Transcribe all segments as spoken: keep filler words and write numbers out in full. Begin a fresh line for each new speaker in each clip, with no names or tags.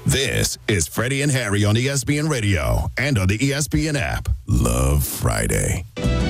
This is Freddie and Harry on E S P N Radio and on the E S P N app. Love Friday.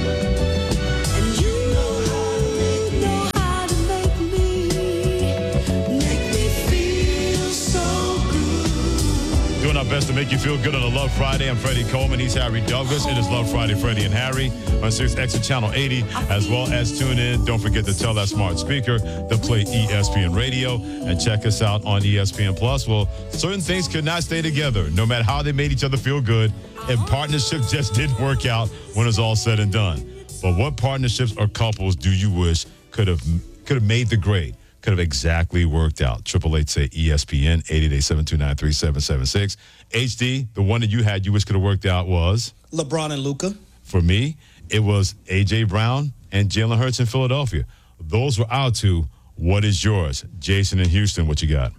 Doing our best to make you feel good on a Love Friday. I'm Freddie Coleman. He's Harry Douglas. It is Love Friday, Freddie and Harry on Sirius X M Channel eighty, as well as tune in. Don't forget to tell that smart speaker to play E S P N Radio and check us out on E S P N Plus. Well, certain things could not stay together, no matter how they made each other feel good, and partnerships just didn't work out when it's all said and done. But what partnerships or couples do you wish could have could have made the grade? Could have exactly worked out. Triple eight say E S P N, eight eight eight, seven two nine, three seven seven six. H D, the one that you had you wish could have worked out was?
LeBron and Luka.
For me, it was A J. Brown and Jalen Hurts in Philadelphia. Those were our two. What is yours? Jason in Houston, what you got?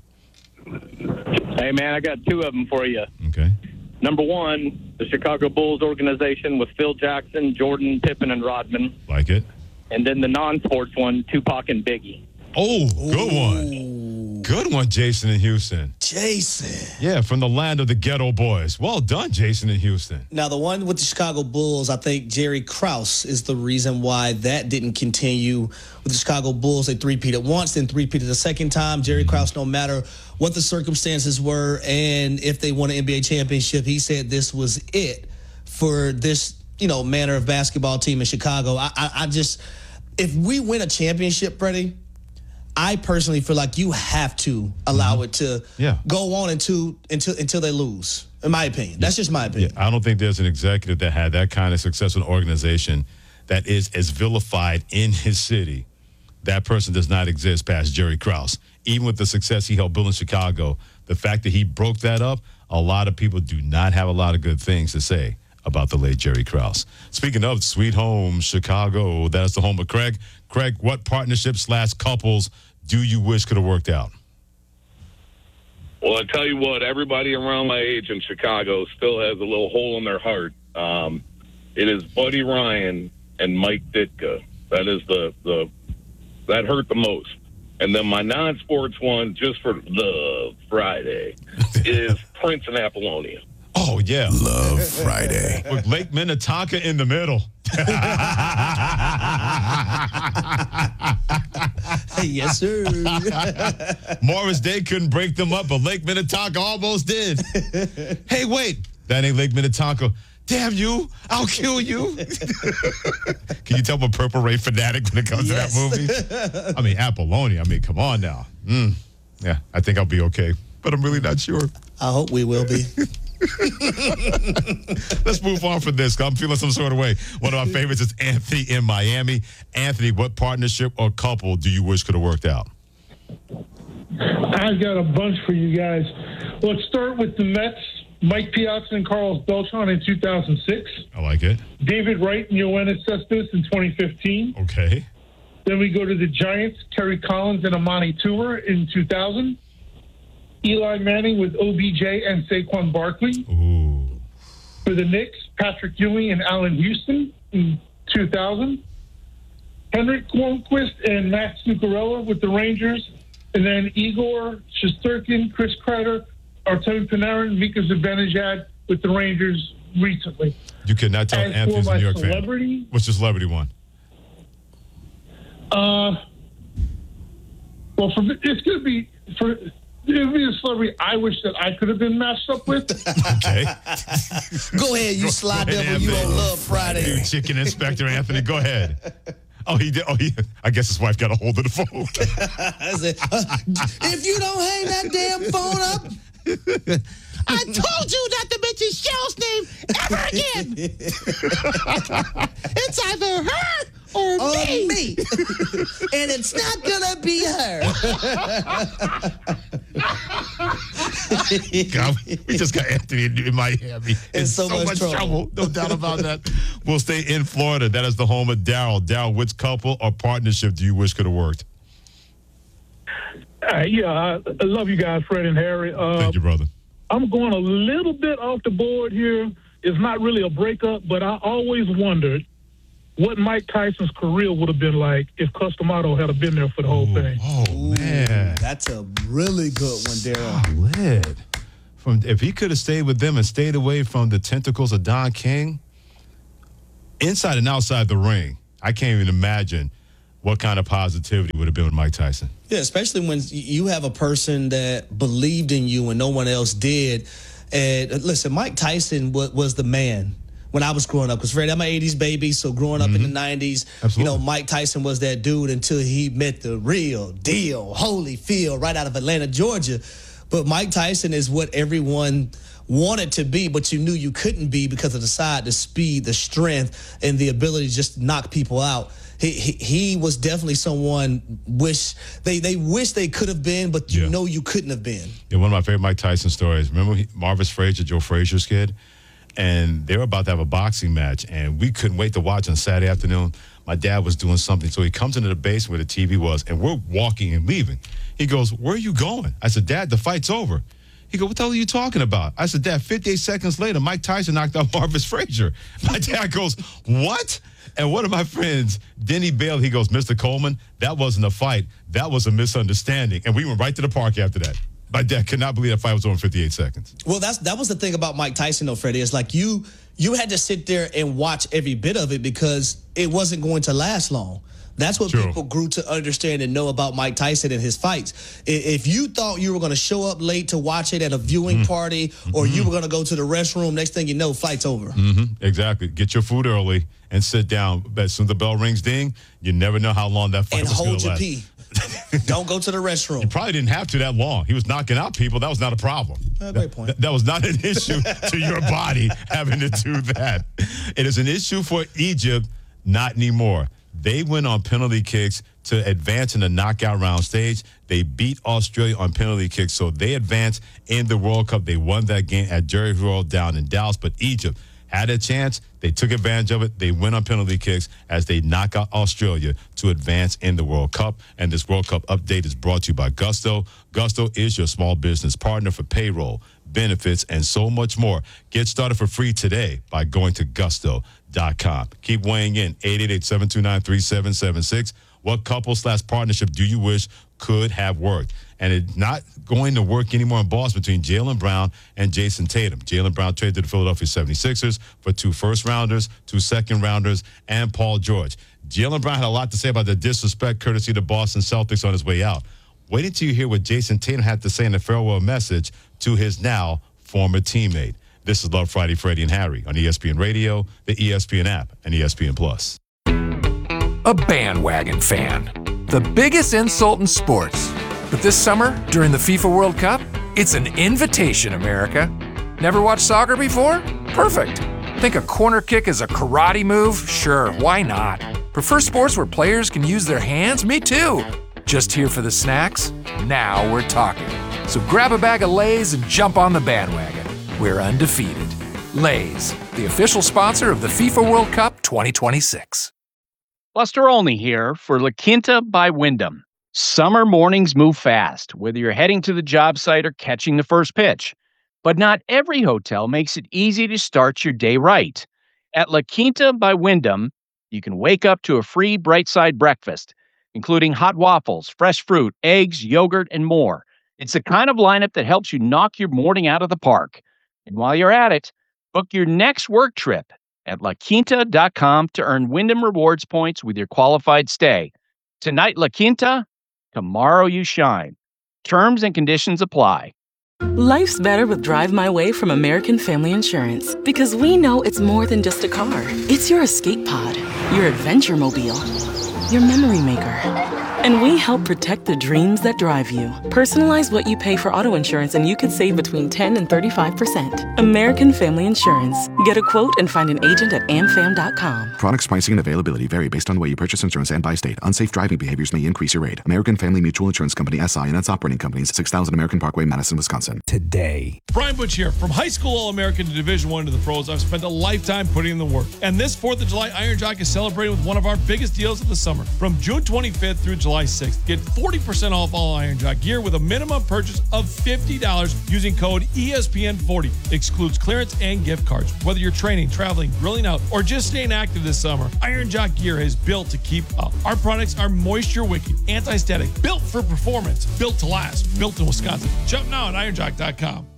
Hey, man, I got two of them for you.
Okay.
Number one, the Chicago Bulls organization with Phil Jackson, Jordan, Pippen, and Rodman.
Like it.
And then the non-sports one, Tupac and Biggie.
Oh, good one. Good one, Jason in Houston.
Jason.
Yeah, from the land of the ghetto boys. Well done, Jason in Houston.
Now, the one with the Chicago Bulls, I think Jerry Krause is the reason why that didn't continue with the Chicago Bulls. They three-peated once, then three-peated the second time. Jerry mm-hmm. Krause, no matter what the circumstances were and if they won an N B A championship, he said this was it for this, you know, manner of basketball team in Chicago. I, I, I just, if we win a championship, Freddie, I personally feel like you have to allow mm-hmm. it to
yeah.
go on until until until they lose. In my opinion, that's just my opinion.
Yeah, I don't think there's an executive that had that kind of success in an organization that is as vilified in his city. That person does not exist past Jerry Krause. Even with the success he helped build in Chicago, the fact that he broke that up, a lot of people do not have a lot of good things to say about the late Jerry Krause. Speaking of sweet home, Chicago, that's the home of Craig. Craig, what partnerships slash couples do you wish could have worked out?
Well, I tell you what, everybody around my age in Chicago still has a little hole in their heart. Um, it is Buddy Ryan and Mike Ditka. That is the, the that hurt the most. And then my non-sports one, just for Love Friday, is Prince and Apollonia.
Oh, yeah.
Love Friday.
With Lake Minnetonka in the middle.
Yes, sir.
Morris Day couldn't break them up, but Lake Minnetonka almost did. Hey, wait. That ain't Lake Minnetonka. Damn you. I'll kill you. Can you tell I'm a Purple Rain fanatic when it comes yes. to that movie? I mean, Apollonia. I mean, come on now. Mm. Yeah, I think I'll be okay, but I'm really not sure.
I hope we will be.
Let's move on from this. I'm feeling some sort of way. One of my favorites is Anthony in Miami. Anthony, what partnership or couple do you wish could have worked out?
I've got a bunch for you guys. Let's start with the Mets. Mike Piazza and Carlos Beltran in two thousand six.
I like it.
David Wright and Yoenis Cespedes in twenty fifteen.
Okay.
Then we go to the Giants, Terry Collins and Amani Toomer in two thousand. Eli Manning with O B J and Saquon Barkley.
Ooh.
For the Knicks, Patrick Ewing and Allen Houston in two thousand. Henrik Lundqvist and Max Zuccarello with the Rangers. And then Igor Shesterkin, Chris Kreider, Artemi Panarin, Mika Zibanejad with the Rangers recently.
You cannot tell
As
Anthony's
for
a New
my
York
celebrity,
fan. What's your celebrity one?
Uh, well, for it's going to be for. It would be a celebrity I wish that I could have been matched up with.
Okay.
Go ahead, you sly devil. You on Love Friday.
You chicken inspector Anthony. Go ahead. Oh, he did. Oh, he. I guess his wife got a hold of the phone.
I said, uh, if you don't hang that damn phone up, I told you not to mention Cheryl's name ever again. It's either her or, or me. me. And it's not going to be her.
God, we just got Anthony in, in Miami. In
so,
so much,
much
trouble.
trouble.
No doubt about that. We'll stay in Florida. That is the home of Daryl. Daryl, which couple or partnership do you wish could have worked?
Uh, yeah, I, I love you guys, Fred and Harry. Uh,
Thank you, brother.
I'm going a little bit off the board here. It's not really a breakup, but I always wondered what Mike Tyson's career would have been like if Custom Auto had been there for the whole
Ooh,
thing.
Oh, man.
That's a really good one, Daryl.
Solid. from if he could have stayed with them and stayed away from the tentacles of Don King, inside and outside the ring, I can't even imagine what kind of positivity would have been with Mike Tyson.
Yeah, especially when you have a person that believed in you and no one else did. And listen, Mike Tyson was, was the man when I was growing up. Because, Fred, I'm an eighties baby, so growing up mm-hmm. in the nineties, Absolutely. you know, Mike Tyson was that dude until he met the real deal, Holyfield, right out of Atlanta, Georgia. But Mike Tyson is what everyone wanted to be, but you knew you couldn't be because of the size, the speed, the strength, and the ability to just knock people out. He, he he was definitely someone wish they they wish they could have been, but you yeah. know you couldn't have been.
Yeah, one of my favorite Mike Tyson stories. Remember he, Marvis Frazier, Joe Frazier's kid, and they were about to have a boxing match, and we couldn't wait to watch on Saturday afternoon. My dad was doing something, so he comes into the basement where the T V was, and we're walking and leaving. He goes, "Where are you going?" I said, "Dad, the fight's over." He goes, "What the hell are you talking about?" I said, "Dad, fifty-eight seconds later, Mike Tyson knocked out Marvis Frazier." My dad goes, "What?" And one of my friends, Denny Bale, he goes, "Mister Coleman, that wasn't a fight. That was a misunderstanding." And we went right to the park after that. My dad could not believe that fight was over in fifty-eight seconds.
Well, that's that was the thing about Mike Tyson, though, Freddie. It's like you you had to sit there and watch every bit of it because it wasn't going to last long. That's what True. people grew to understand and know about Mike Tyson and his fights. If you thought you were going to show up late to watch it at a viewing mm-hmm. party or mm-hmm. you were going to go to the restroom, next thing you know, fight's over.
Mm-hmm. Exactly. Get your food early and sit down. As soon as the bell rings ding, you never know how long that fight
and
was going to last.
And hold your pee. Don't go to the restroom.
You probably didn't have to that long. He was knocking out people. That was not a problem.
Uh, great point.
That, that was not an issue to your body having to do that. It is an issue for Egypt, not anymore. They went on penalty kicks to advance in the knockout round stage. They beat Australia on penalty kicks, so they advanced in the World Cup. They won that game at Jerry World down in Dallas, but Egypt had a chance. They took advantage of it. They went on penalty kicks as they knock out Australia to advance in the World Cup. And this World Cup update is brought to you by Gusto. Gusto is your small business partner for payroll, benefits, and so much more. Get started for free today by going to gusto dot com. Keep weighing in. eight eight eight, seven two nine, three seven seven six. What couple slash partnership do you wish could have worked? And it's not going to work anymore in Boston between Jaylen Brown and Jason Tatum. Jaylen Brown traded to the Philadelphia seventy-sixers for two first-rounders, two second-rounders, and Paul George. Jaylen Brown had a lot to say about the disrespect courtesy of the Boston Celtics on his way out. Wait until you hear what Jason Tatum had to say in the farewell message to his now former teammate. This is Love Friday, Freddie and Harry on E S P N Radio, the E S P N app, and E S P N Plus.
A bandwagon fan. The biggest insult in sports. But this summer, during the FIFA World Cup, it's an invitation, America. Never watched soccer before? Perfect. Think a corner kick is a karate move? Sure, why not? Prefer sports where players can use their hands? Me too. Just here for the snacks? Now we're talking. So grab a bag of Lay's and jump on the bandwagon. We're undefeated. Lay's, the official sponsor of the FIFA World Cup twenty twenty-six.
Buster Olney here for La Quinta by Wyndham. Summer mornings move fast, whether you're heading to the job site or catching the first pitch. But not every hotel makes it easy to start your day right. At La Quinta by Wyndham, you can wake up to a free Bright Side breakfast, including hot waffles, fresh fruit, eggs, yogurt, and more. It's the kind of lineup that helps you knock your morning out of the park. And while you're at it, book your next work trip at la quinta dot com to earn Wyndham Rewards points with your qualified stay. Tonight, La Quinta, tomorrow you shine. Terms and conditions apply.
Life's better with Drive My Way from American Family Insurance because we know it's more than just a car. It's your escape pod, your adventure mobile, your memory maker. And we help protect the dreams that drive you. Personalize what you pay for auto insurance and you could save between ten and thirty-five percent. American Family Insurance. Get a quote and find an agent at am fam dot com.
Products, pricing, and availability vary based on the way you purchase insurance and by state. Unsafe driving behaviors may increase your rate. American Family Mutual Insurance Company, S I and its operating companies, six thousand American Parkway, Madison, Wisconsin.
Today.
Brian Butch here. From high school All-American to Division One to the pros, I've spent a lifetime putting in the work. And this fourth of July, Iron Jock is celebrating with one of our biggest deals of the summer. From June twenty-fifth through July sixth, get forty percent off all Iron Jock gear with a minimum purchase of fifty dollars using code E S P N forty. Excludes clearance and gift cards. Whether you're training, traveling, grilling out, or just staying active this summer, Iron Jock gear is built to keep up. Our products are moisture wicking, anti-static, built for performance, built to last, built in Wisconsin. Shop now at iron jock dot com.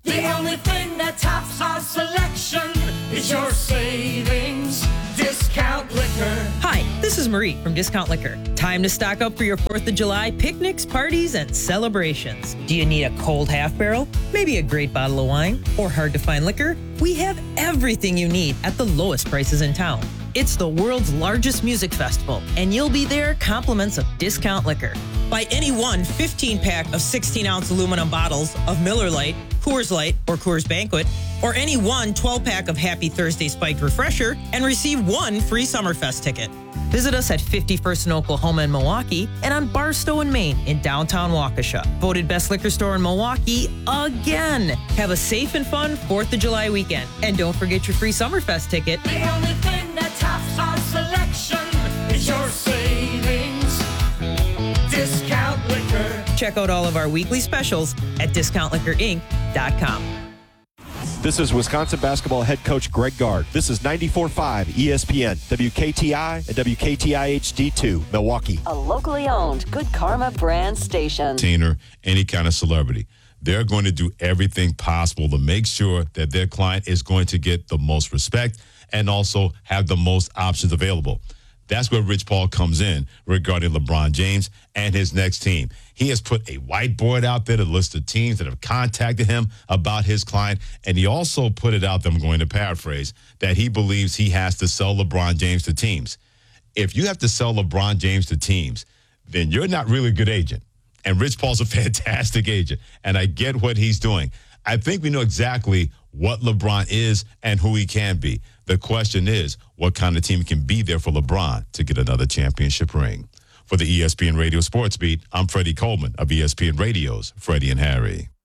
The only thing that tops our selection is your savings. Discount Liquor.
Hi, this is Marie from Discount Liquor. Time to stock up for your fourth of July picnics, parties, and celebrations. Do you need a cold half barrel? Maybe a great bottle of wine? Or hard to find liquor? We have everything you need at the lowest prices in town. It's the world's largest music festival, and you'll be there compliments of Discount Liquor. Buy any one fifteen-pack of sixteen-ounce aluminum bottles of Miller Lite, Coors Light, or Coors Banquet, or any one twelve-pack of Happy Thursday Spiked Refresher, and receive one free Summerfest ticket. Visit us at fifty-first in Oklahoma and Milwaukee, and on Barstow in Maine in downtown Waukesha. Voted best liquor store in Milwaukee again. Have a safe and fun fourth of July weekend. And don't forget your free Summerfest ticket.
The only thing that tops our selection is your savings. Discount Liquor.
Check out all of our weekly specials at discount liquor inc dot com.
This is Wisconsin basketball head coach Greg Gard. This is ninety-four point five E S P N, W K T I, and W K T I H D two, Milwaukee.
A locally owned Good Karma brand station.
Entertainer, any kind of celebrity. They're going to do everything possible to make sure that their client is going to get the most respect and also have the most options available. That's where Rich Paul comes in regarding LeBron James and his next team. He has put a whiteboard out there to list the teams that have contacted him about his client, and he also put it out there, I'm going to paraphrase, that he believes he has to sell LeBron James to teams. If you have to sell LeBron James to teams, then you're not really a good agent. And Rich Paul's a fantastic agent, and I get what he's doing. I think we know exactly what LeBron is and who he can be. The question is, what kind of team can be there for LeBron to get another championship ring? For the E S P N Radio Sports Beat, I'm Freddie Coleman of E S P N Radio's Freddie and Harry.